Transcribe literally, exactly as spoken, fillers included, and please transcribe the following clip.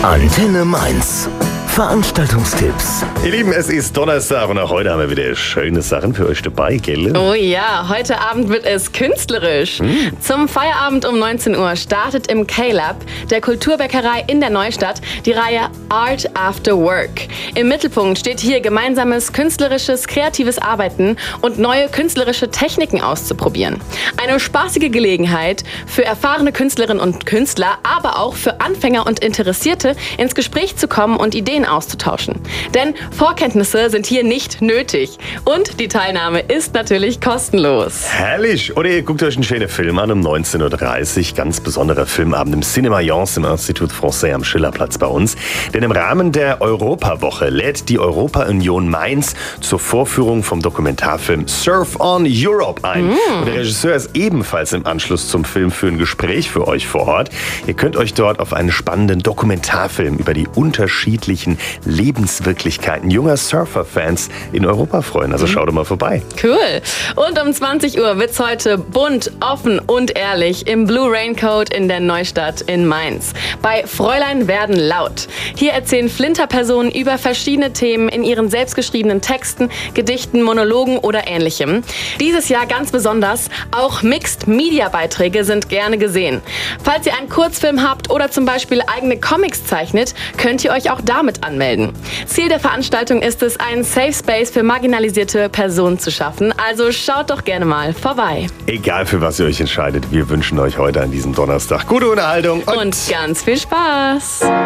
Antenne Mainz. Veranstaltungstipps. Ihr Lieben, es ist Donnerstag und auch heute haben wir wieder schöne Sachen für euch dabei, gell? Oh ja, heute Abend wird es künstlerisch. Hm. Zum Feierabend um neunzehn Uhr startet im K-Lab, der Kulturbäckerei in der Neustadt, die Reihe Art After Work. Im Mittelpunkt steht hier gemeinsames künstlerisches, kreatives Arbeiten und neue künstlerische Techniken auszuprobieren. Eine spaßige Gelegenheit für erfahrene Künstlerinnen und Künstler, aber auch für Anfänger und Interessierte, ins Gespräch zu kommen und Ideen auszutauschen. Denn Vorkenntnisse sind hier nicht nötig. Und die Teilnahme ist natürlich kostenlos. Herrlich! Oder ihr guckt euch einen schönen Film an um neunzehn Uhr dreißig. Ganz besonderer Filmabend im Cinema Jans im Institut Français am Schillerplatz bei uns. Denn im Rahmen der Europawoche lädt die Europa-Union Mainz zur Vorführung vom Dokumentarfilm Surf on Europe ein. Mm. Und der Regisseur ist ebenfalls im Anschluss zum Film für ein Gespräch für euch vor Ort. Ihr könnt euch dort auf einen spannenden Dokumentarfilm über die unterschiedlichen Lebenswirklichkeiten junger Surfer-Fans in Europa freuen. Also schaut doch mal vorbei. Cool. Und um zwanzig Uhr wird's heute bunt, offen und ehrlich im Blue Raincoat in der Neustadt in Mainz. Bei Fräulein werden laut. Hier erzählen Flinterpersonen über verschiedene Themen in ihren selbstgeschriebenen Texten, Gedichten, Monologen oder Ähnlichem. Dieses Jahr ganz besonders, auch Mixed-Media-Beiträge sind gerne gesehen. Falls ihr einen Kurzfilm habt oder zum Beispiel eigene Comics zeichnet, könnt ihr euch auch damit anmelden. Ziel der Veranstaltung ist es, einen Safe Space für marginalisierte Personen zu schaffen. Also schaut doch gerne mal vorbei. Egal für was ihr euch entscheidet, wir wünschen euch heute an diesem Donnerstag gute Unterhaltung und, und ganz viel Spaß.